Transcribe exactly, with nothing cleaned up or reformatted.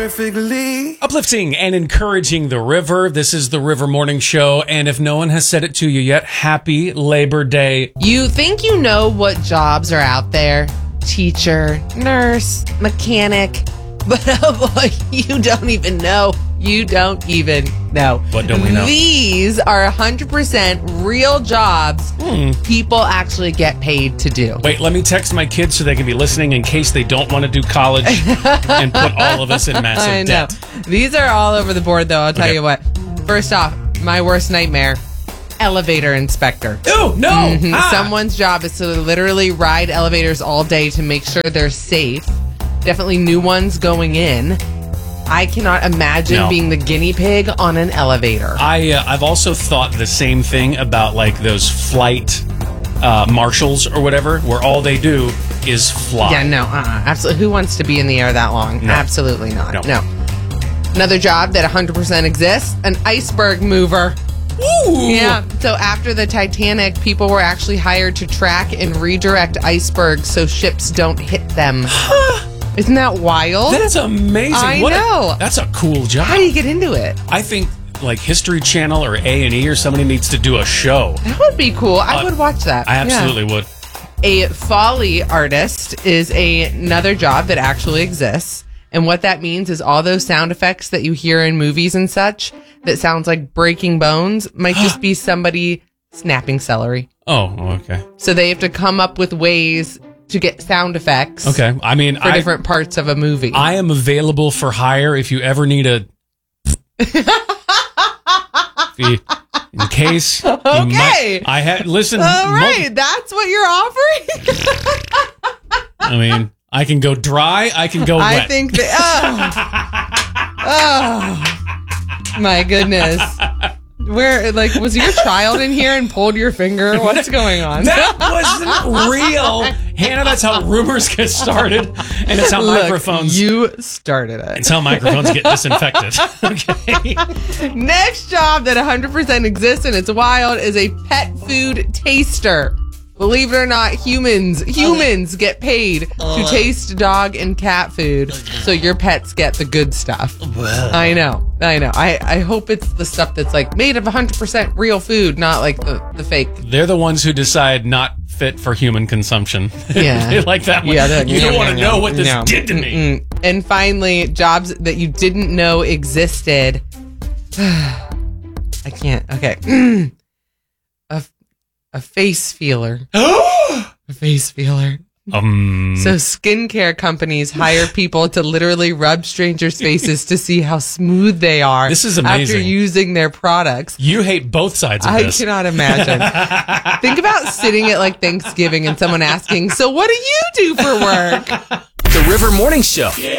perfectly. Uplifting and encouraging the river. This is the River Morning Show. And if no one has said it to you yet, happy Labor Day. You think you know what jobs are out there? Teacher, nurse, mechanic. But oh boy, you don't even know. You don't even know. What don't we know? These are one hundred percent real jobs Hmm. people actually get paid to do. Wait, let me text my kids so they can be listening in case they don't want to do college and put all of us in massive I know. debt. These are all over the board, though. I'll tell Okay. you what. First off, my worst nightmare, elevator inspector. Oh, no! Mhm. Ah. Someone's job is to literally ride elevators all day to make sure they're safe. Definitely new ones going in. I cannot imagine No. being the guinea pig on an elevator. I, uh, I've also thought the same thing about like those flight uh, marshals or whatever, where all they do is fly. Yeah, no, uh-uh. Absolutely. Who wants to be in the air that long? No. Absolutely not. No. No. Another job that one hundred percent exists, an iceberg mover. Ooh. Yeah. So after the Titanic, people were actually hired to track and redirect icebergs so ships don't hit them. Isn't that wild? That's amazing. I What a- know. that's a cool job. How do you get into it? I think like History Channel or A and E or somebody needs to do a show. That would be cool. I Uh, would watch that. I absolutely would. Yeah. A Foley artist is a, another job that actually exists. And what that means is all those sound effects that you hear in movies and such that sounds like breaking bones might just be somebody snapping celery. Oh, okay. So they have to come up with ways to get sound effects Okay. I mean, for I, different parts of a movie. I am available for hire if you ever need a. If you- in case. you Okay. might- I had listen. all mul- right, that's what you're offering? I mean, I can go dry. I can go I wet. think that. Oh. oh. My goodness. Where, like, was your child in here and pulled your finger? What's going on? That wasn't real, Hannah. That's how rumors get started, and it's how Look, microphones. you started it. It's how microphones get disinfected. Okay. Next job that one hundred percent exists and it's wild is a pet food taster. Believe it or not, humans humans get paid to taste dog and cat food so your pets get the good stuff. I know. I know. I, I hope it's the stuff that's like made of one hundred percent real food, not like the, the fake. They're the ones who decide not fit for human consumption. Yeah. They like that one. Yeah, they're like, you don't no, want to no, know no, what this no. did to me. Mm-mm. And finally, jobs that you didn't know existed. I can't. Okay. a, a face feeler. A face feeler. Um, So skincare companies hire people to literally rub strangers' faces to see how smooth they are. This is after amazing. using their products. you hate both sides of I this. cannot imagine. Think about sitting at like Thanksgiving and someone asking, "So what do you do for work?" The River Morning Show.